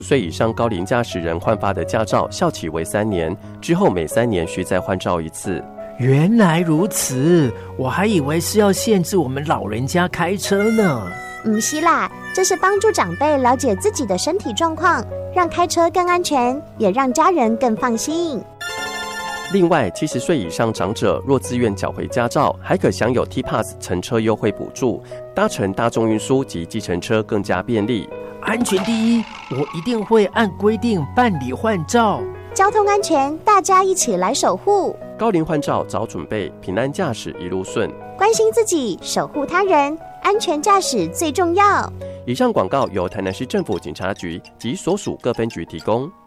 岁以上高龄驾驶人换发的驾照效期为3年，之后每3年需再换照一次。 原来如此，我还以为是要限制我们老人家开车呢。 不是啦，这是帮助长辈了解自己的身体状况，让开车更安全，也让家人更放心。 另外，70岁以上长者若自愿缴回驾照，还可享有 T-Pass 乘车优惠补助，搭乘大众运输及计程车更加便利。 安全第一，我一定会按规定办理换照。 交通安全，大家一起来守护。 高龄换照早准备，平安驾驶一路顺。 关心自己，守护他人，安全驾驶最重要。 以上广告由台南市政府警察局及所属各分局提供。